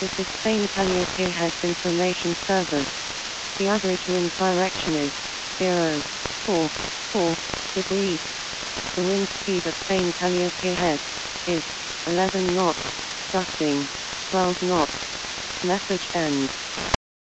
This is Spain Calliope Heads Information Service. The average wind direction is 0.44 degrees. The wind speed at Spain Calliope Head is 11 knots, gusting 12 knots. Message ends.